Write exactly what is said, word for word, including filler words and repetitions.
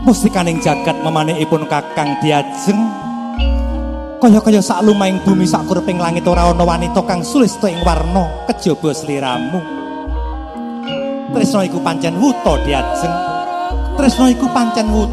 Mustikaning jagat memanihipun Kakang Diajeng kaya-kaya sak lumahing bumi sak kureping langit ora ana wanita kang sulista ing warna kejaba sliramu. Tresna iku pancen wuta Diajeng. Tresna iku pancen wuta.